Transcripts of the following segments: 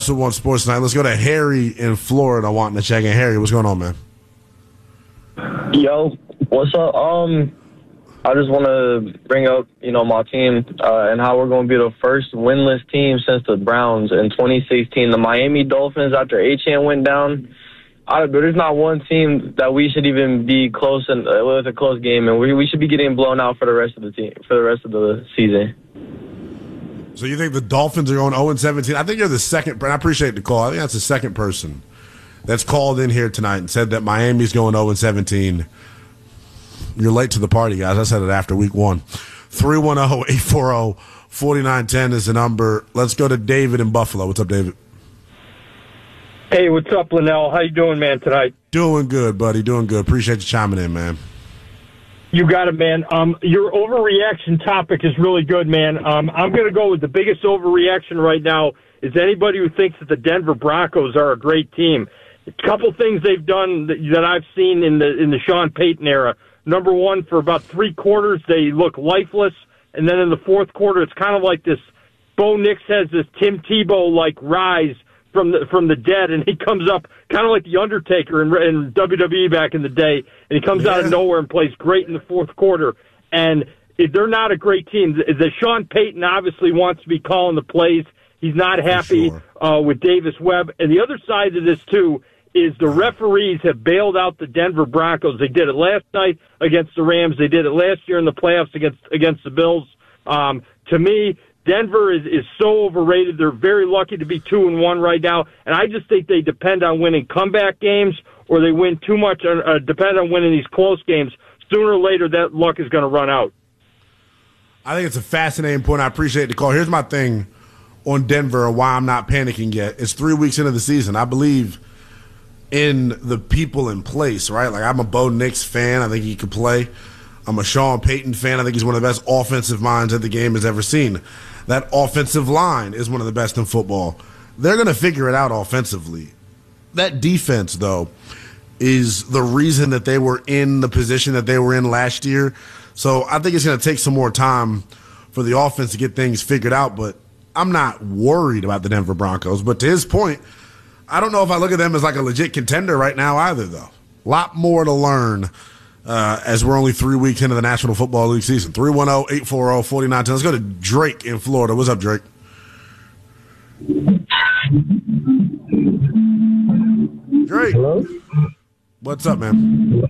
One Sports Night. Let's go to Harry in Florida wanting to check in. Harry, what's going on, man? Yo, what's up? I just want to bring up, my team and how we're going to be the first winless team since the Browns in 2016. The Miami Dolphins, after Achane went down, there's not one team that we should even be close and with a close game, and we should be getting blown out for the rest of the team for the rest of the season. So you think the Dolphins are going 0-17? I think you're the second. I appreciate the call. I think that's the second person that's called in here tonight and said that Miami's going 0-17. You're late to the party, guys. I said it after week 1. 310-840-4910 is the number. Let's go to David in Buffalo. What's up, David? Hey, what's up, Linnell? How you doing, man, tonight? Doing good, buddy. Doing good. Appreciate you chiming in, man. You got it, man. Your overreaction topic is really good, man. I'm going to go with the biggest overreaction right now is anybody who thinks that the Denver Broncos are a great team. A couple things they've done that I've seen in the Sean Payton era. Number one, for about 3 quarters, they look lifeless, and then in the fourth quarter, it's kind of like this. Bo Nix has this Tim Tebow-like rise from the dead, and he comes up kind of like the Undertaker in WWE back in the day, and he comes out of nowhere and plays great in the fourth quarter. And if they're not a great team, the Sean Payton obviously wants to be calling the plays. He's not happy with Davis Webb. And the other side of this, too, is the referees have bailed out the Denver Broncos. They did it last night against the Rams. They did it last year in the playoffs against the Bills. To me, Denver is so overrated. They're very lucky to be 2-1 right now, and I just think they depend on winning comeback games, or they win too much. Depend on winning these close games. Sooner or later, that luck is going to run out. I think it's a fascinating point. I appreciate the call. Here's my thing on Denver and why I'm not panicking yet. It's 3 weeks into the season. I believe in the people in place, right? Like, I'm a Bo Nix fan. I think he could play. I'm a Sean Payton fan. I think he's one of the best offensive minds that the game has ever seen. That offensive line is one of the best in football. They're going to figure it out offensively. That defense, though, is the reason that they were in the position that they were in last year. So I think it's going to take some more time for the offense to get things figured out. But I'm not worried about the Denver Broncos. But to his point, I don't know if I look at them as like a legit contender right now either, though. A lot more to learn as we're only 3 weeks into the National Football League season. 310-840-4910. Let's go to Drake in Florida. What's up, Drake? Drake. Hello? What's up, man?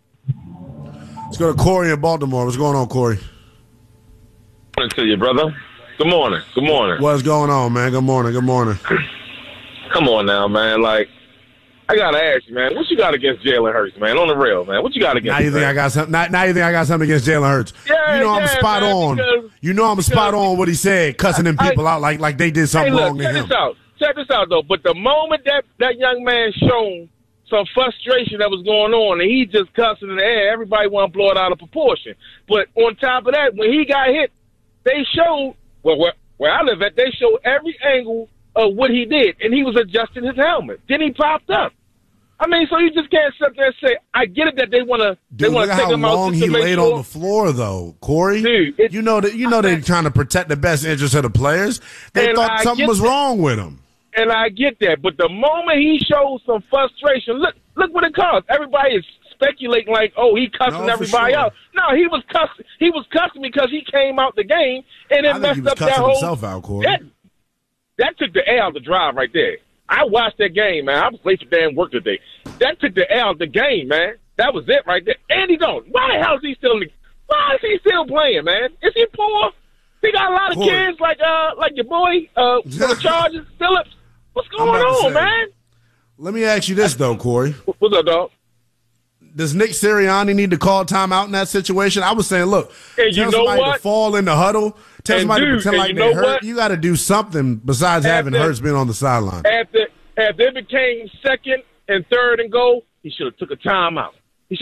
Let's go to Corey in Baltimore. What's going on, Corey? Good morning to you, brother. Good morning. Good morning. What's going on, man? Good morning. Good morning. Come on now, man. Like, I gotta ask you, man, what you got against Jalen Hurts, man? On the real, man. What you got against him? Now you think I got something against Jalen Hurts? Yeah, you know I'm spot on. I'm spot on what he said, cussing them people out like they did something wrong to him. Check this out, though. But the moment that young man showed some frustration that was going on, and he just cussing in the air, everybody want to blow it out of proportion. But on top of that, when he got hit, they showed, where I live at, they showed every angle of what he did, and he was adjusting his helmet. Then he popped up. I mean, so you just can't sit there and say, I get it that they want to take him out. How long he laid on the floor, though, Corey. Dude, you know they're trying to protect the best interest of the players. They thought something was wrong with him. And I get that, but the moment he shows some frustration, look what it caused. Everybody is speculating like, oh, he cussing everybody out. No, he was cussing. He was cussing because he came out the game and it messed up that whole. Himself out, Corey. That took the air out the drive right there. I watched that game, man. I was late for damn work today. That took the air out the game, man. That was it right there. Andy Dalton, why the hell is he still playing, man? Is he poor? He got a lot of kids like your boy for the Chargers, Phillips. What's going on, man? Let me ask you this, though, Corey. What's up, dog? Does Nick Sirianni need to call timeout in that situation? I was saying, look, and tell somebody to fall in the huddle, tell somebody to pretend like they hurt. What? You got to do something besides having Hurts being on the sideline. After it became second and third and goal, he should have took a timeout.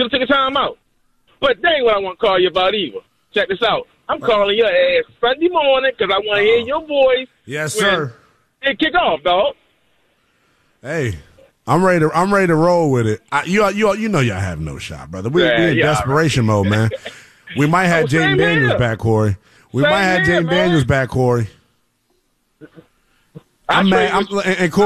But that ain't what I want to call you about either. Check this out. I'm calling your ass Sunday morning because I want to hear your voice. Yes, sir. And kick off, dog. Hey, I'm ready to roll with it. You know y'all have no shot, brother. We're in desperation mode, man. We might have Jaden Daniels back, Corey. We might have Jaden Daniels back, Corey. I'm mad. And Corey,